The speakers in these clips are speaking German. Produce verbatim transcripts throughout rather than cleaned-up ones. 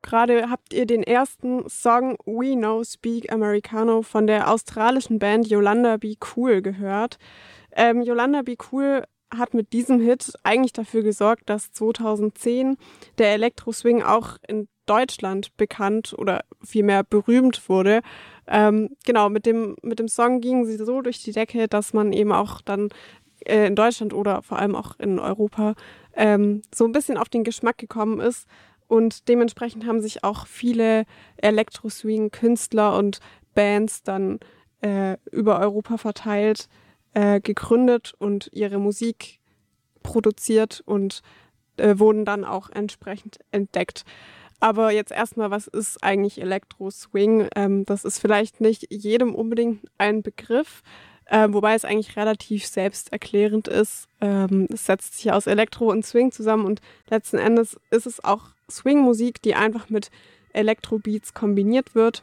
gerade, habt ihr den ersten Song We Know Speak Americano von der australischen Band Yolanda Be Cool gehört. Ähm, Yolanda Be Cool hat mit diesem Hit eigentlich dafür gesorgt, dass zweitausendzehn der Elektro-Swing auch in Deutschland bekannt oder vielmehr berühmt wurde. Ähm, genau, mit dem, mit dem Song gingen sie so durch die Decke, dass man eben auch dann äh, in Deutschland oder vor allem auch in Europa ähm, so ein bisschen auf den Geschmack gekommen ist. Und dementsprechend haben sich auch viele Elektro-Swing-Künstler und Bands dann äh, über Europa verteilt äh, gegründet und ihre Musik produziert und äh, wurden dann auch entsprechend entdeckt. Aber jetzt erstmal, was ist eigentlich Elektro-Swing? Ähm, das ist vielleicht nicht jedem unbedingt ein Begriff, äh, wobei es eigentlich relativ selbsterklärend ist. Ähm, es setzt sich aus Elektro und Swing zusammen und letzten Endes ist es auch Swing-Musik, die einfach mit Elektro-Beats kombiniert wird.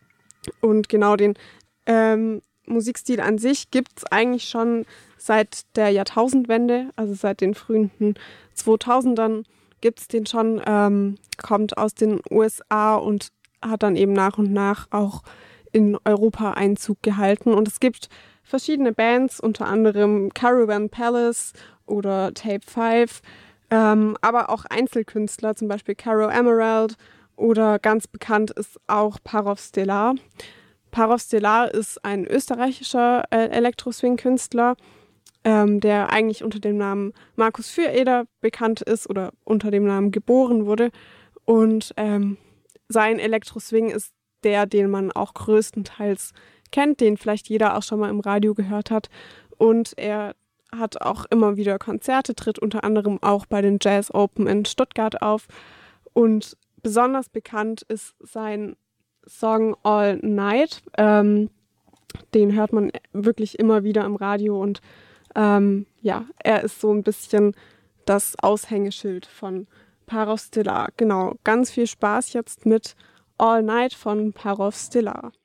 Und genau den ähm, Musikstil an sich gibt es eigentlich schon seit der Jahrtausendwende, also seit den frühen zweitausendern gibt es den schon, ähm, kommt aus den U S A und hat dann eben nach und nach auch in Europa Einzug gehalten. Und es gibt verschiedene Bands, unter anderem Caravan Palace oder Tape fünf, ähm, aber auch Einzelkünstler, zum Beispiel Caro Emerald oder ganz bekannt ist auch Parov Stelar. Parov Stelar ist ein österreichischer äh, Elektro-Swing-Künstler, ähm, der eigentlich unter dem Namen Markus Füreder bekannt ist oder unter dem Namen geboren wurde. Und ähm, sein Elektro-Swing ist der, den man auch größtenteils kennt, den vielleicht jeder auch schon mal im Radio gehört hat. Und er hat auch immer wieder Konzerte, tritt unter anderem auch bei den Jazz Open in Stuttgart auf. Und besonders bekannt ist sein Song All Night. Ähm, den hört man wirklich immer wieder im Radio und ähm, ja, er ist so ein bisschen das Aushängeschild von Parov Stelar. Genau, ganz viel Spaß jetzt mit All Night von Parov Stelar.